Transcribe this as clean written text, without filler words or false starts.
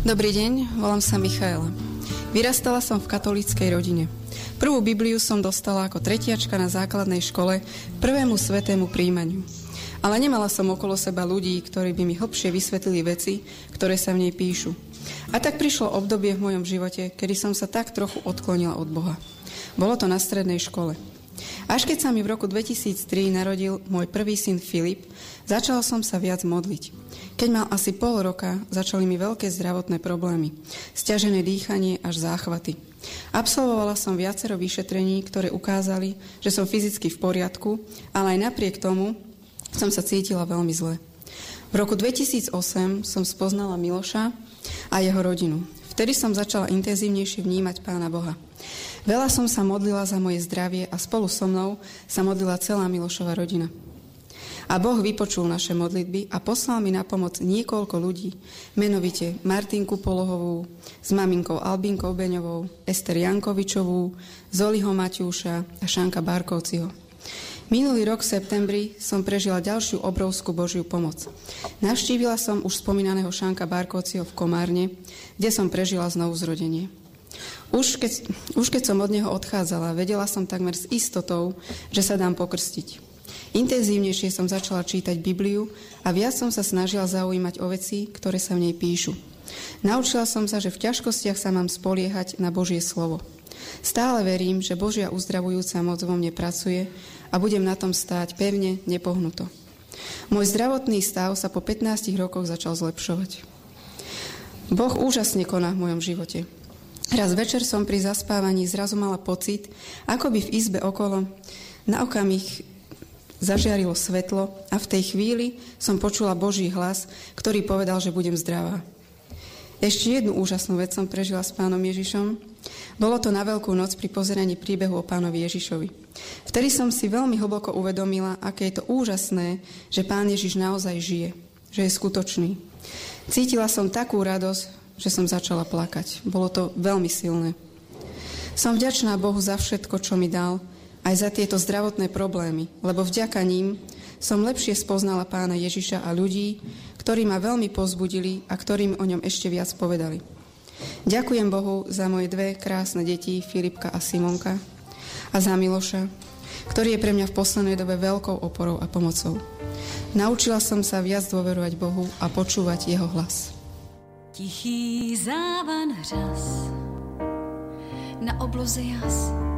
Dobrý deň, volám sa Michaela. Vyrastala som v katolíckej rodine. Prvú Bibliu som dostala ako tretiačka na základnej škole k prvému svätému prijímaniu. Ale nemala som okolo seba ľudí, ktorí by mi hlbšie vysvetlili veci, ktoré sa v nej píšu. A tak prišlo obdobie v mojom živote, kedy som sa tak trochu odklonila od Boha. Bolo to na strednej škole. Až keď sa mi v roku 2003 narodil môj prvý syn Filip, začala som sa viac modliť. Keď mal asi pol roka, začali mi veľké zdravotné problémy, sťažené dýchanie až záchvaty. Absolvovala som viacero vyšetrení, ktoré ukázali, že som fyzicky v poriadku, ale aj napriek tomu som sa cítila veľmi zle. V roku 2008 som spoznala Miloša a jeho rodinu. Vtedy som začala intenzívnejšie vnímať Pána Boha. Veľa som sa modlila za moje zdravie a spolu so mnou sa modlila celá Milošova rodina. A Boh vypočul naše modlitby a poslal mi na pomoc niekoľko ľudí, menovite Martinku Polohovú, s maminkou Albinkou Beňovou, Ester Jankovičovú, Zoliho Maťúša a Šanka Barkovciho. Minulý rok v septembri som prežila ďalšiu obrovskú Božiu pomoc. Navštívila som už spomínaného Šanka Barkovciho v Komárne, kde som prežila znovuzrodenie. Už keď som od neho odchádzala, vedela som takmer s istotou, že sa dám pokrstiť. Intenzívnejšie som začala čítať Bibliu a viac som sa snažila zaujímať o veci, ktoré sa v nej píšu. Naučila som sa, že v ťažkostiach sa mám spoliehať na Božie slovo. Stále verím, že Božia uzdravujúca moc vo mne pracuje a budem na tom stáť pevne, nepohnuto. Môj zdravotný stav sa po 15 rokoch začal zlepšovať. Boh úžasne koná v mojom živote. Raz večer som pri zaspávaní zrazu mala pocit, ako by v izbe okolo na okamih zažiarilo svetlo a v tej chvíli som počula Boží hlas, ktorý povedal, že budem zdravá. Ešte jednu úžasnú vec som prežila s Pánom Ježišom. Bolo to na Veľkú noc pri pozeraní príbehu o Pánovi Ježišovi. Vtedy som si veľmi hlboko uvedomila, aké je to úžasné, že Pán Ježiš naozaj žije, že je skutočný. Cítila som takú radosť, že som začala plakať. Bolo to veľmi silné. Som vďačná Bohu za všetko, čo mi dal, aj za tieto zdravotné problémy, lebo vďaka ním som lepšie spoznala Pána Ježiša a ľudí, ktorí ma veľmi povzbudili a ktorým o ňom ešte viac povedali. Ďakujem Bohu za moje dve krásne deti, Filipka a Simonka, a za Miloša, ktorý je pre mňa v poslednej dobe veľkou oporou a pomocou. Naučila som sa viac dôverovať Bohu a počúvať jeho hlas. Tichý závan řas, na obloze jas.